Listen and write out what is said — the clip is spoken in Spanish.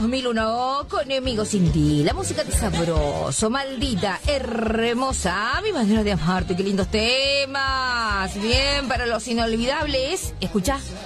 2001 con Enemigos sin ti. La música de Sabroso, Maldita, Hermosa, Mi manera de amarte, qué lindos temas. Bien, para los inolvidables, escuchá.